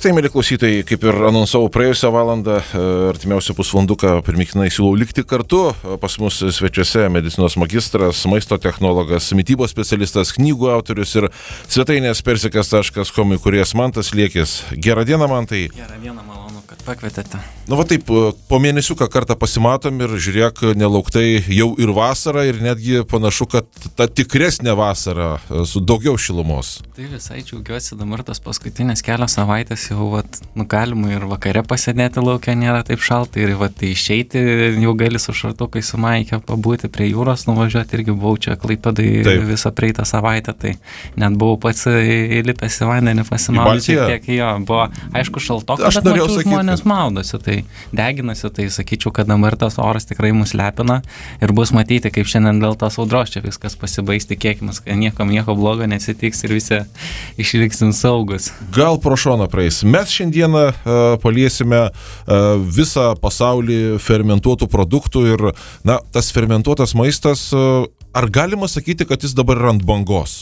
Štai, mėly klausytojai, kaip ir anonsavau praėjusią valandą, artimiausią pusvalanduką primiktinai siūlau likti kartu. Pas mus svečiuose medicinos magistras, maisto technologas, mitybos specialistas, knygų autorius ir svetainės persikas.com įkūrėjas Mantas Liekis. Gerą dieną, Mantai. Gerą dieną, malonu, kad pakvietėte. Nu va taip, po mėnesiuką kartą pasimatom ir žiūrėk, nelauktai jau ir vasara ir netgi panašu, kad ta tikresnė vasara su daugiau šilumos. Tai visai džiaugiuosi, dabar tas paskutinės kelios savaitės jau galima ir vakare pasėdėti laukia, nėra taip šaltai ir išeiti jau gali su šartukai su maike pabūti prie jūros, nuvažiuoti irgi buvau čia Klaipėdai visą praeitą savaitę, tai net buvau pats įlipęs į vandenį pasimaudyti, kiek jo buvo, aišku, šaltoka, bet mačiau žmonės maudosi, tai deginasi, tai sakyčiau, kad dabar tas oras tikrai mus lepina ir bus matyti, kaip šiandien dėl tos audros čia viskas pasibaigs, tikėkimės, kad nieko blogo nesitiks ir visi išliksim saugus. Gal pro šoną praeis. Mes šiandieną paliesime visą pasaulį fermentuotų produktų ir, tas fermentuotas maistas, ar galima sakyti, kad jis dabar yra ant bangos?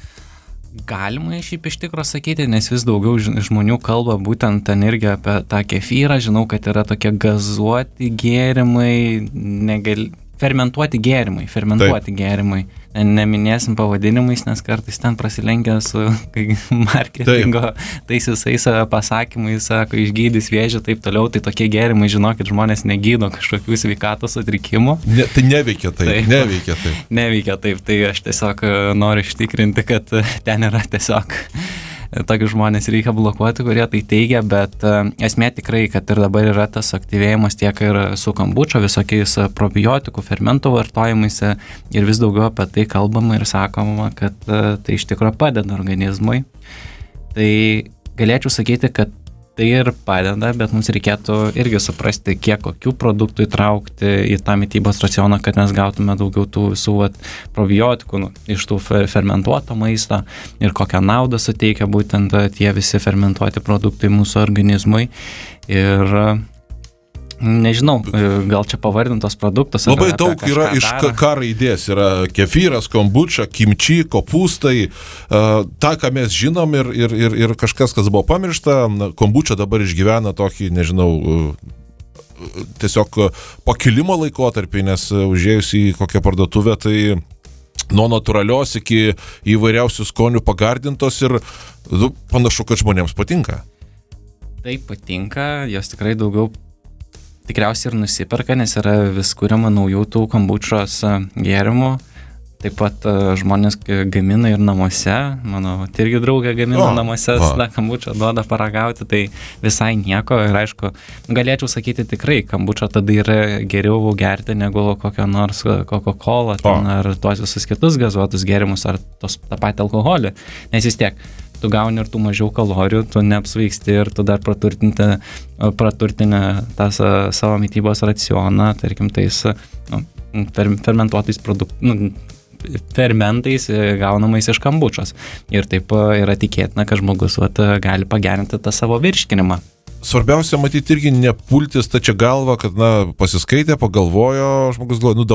Galima šiaip iš tikro sakyti, nes vis daugiau žmonių kalba būtent ten irgi apie tą kefyrą. Žinau, kad yra tokie gazuoti gėrimai, fermentuoti gėrimai. Neminėsim pavadinimais, nes kartais ten prasilenkia su marketingo tais visais pasakymais, sako, išgydys vėžį, taip toliau, tai tokie gėrimai, žinokit, žmonės negydo kažkokių sveikatos sutrikimų. Tai neveikia taip. Neveikia taip, tai aš tiesiog noriu ištikrinti, kad ten yra tiesiog tokius žmonės reikia blokuoti, kurie tai teigia, bet esmė tikrai, kad ir dabar yra tas aktyvėjimas tiek ir su kombuča, visokiais probiotikų, fermentų vartojimais ir vis daugiau apie tai kalbama ir sakoma, kad tai iš tikrųjų padeda organizmui. Tai galėčiau sakyti, kad tai ir padeda, bet mums reikėtų irgi suprasti, kiek kokių produktų įtraukti į tą mitybos racioną, kad mes gautume daugiau tų visų probiotikų iš tų fermentuoto maisto ir kokią naudą suteikia būtent tie visi fermentuoti produktai mūsų organizmui. Ir nežinau, gal čia pavardintos produktus. Labai daug yra iš K raidės. Yra kefyras, kombuča, kimči, kopūstai. Ta, ką mes žinom ir kažkas, kas buvo pamiršta. Kombuča dabar išgyvena tokį, nežinau, tiesiog pakilimo laikotarpį, nes užėjus į kokią parduotuvę, tai nuo natūralios iki įvairiausių skonių pagardintos ir panašu, kad žmonėms patinka. Taip patinka, jos tikrai daugiau tikriausiai ir nusiperka, nes yra vis kuriama naujų tų kombučos gėrimų. Taip pat žmonės gamina ir namuose. Mano irgi draugė gamina namuose, kombučą duoda paragauti, tai visai nieko. Ir aišku, galėčiau sakyti tikrai, kombučą tada yra geriau gerti negu kokią nors Coca-Cola ar tuos visus kitus gazuotus gėrimus ar tą patį alkoholį. Nes vis tiek tu gauni ir tų mažiau kalorijų, tu neapsvaigsti ir tu dar praturtinę tą savo mitybos racioną, tarkim, tais fermentuotais fermentais gaunamais iš kombučos. Ir taip yra tikėtina, kad žmogus gali pagerinti tą savo virškinimą. Svarbiausia, matyti, irgi nepulti stačia galva, kad pasiskaitė, pagalvojo, žmogus galvoja,